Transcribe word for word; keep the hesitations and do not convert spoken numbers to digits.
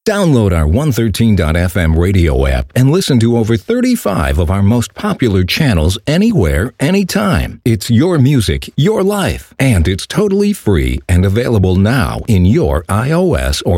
Download our one thirteen dot f m radio app and listen to over thirty-five of our most popular channels anywhere, anytime. It's your music, your life, and it's totally free and available now in your iOS or